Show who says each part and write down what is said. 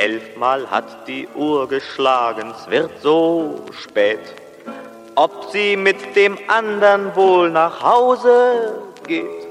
Speaker 1: 11-mal hat die Uhr geschlagen, 's wird so spät. Ob sie mit dem andern wohl nach Hause geht?